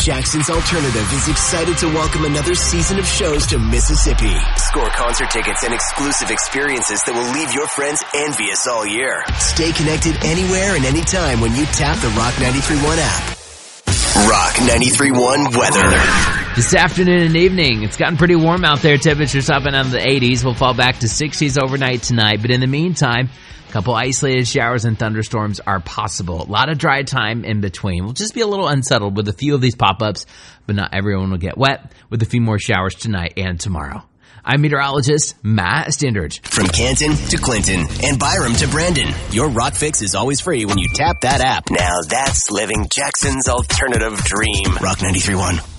Jackson's Alternative is excited to welcome another season of shows to Mississippi. Score concert tickets and exclusive experiences that will leave your friends envious all year. Stay connected anywhere and anytime when you tap the Rock 93.1 app. Rock 93.1 weather. This afternoon and evening, it's gotten pretty warm out there. Temperatures up and under the 80s. We'll fall back to 60s overnight tonight. But in the meantime, a couple isolated showers and thunderstorms are possible. A lot of dry time in between. We'll just be a little unsettled with a few of these pop-ups, but not everyone will get wet with a few more showers tonight and tomorrow. I'm meteorologist Matt Standard. From Canton to Clinton and Byram to Brandon, your Rock Fix is always free when you tap that app. Now that's living Jackson's alternative dream. Rock 93.1.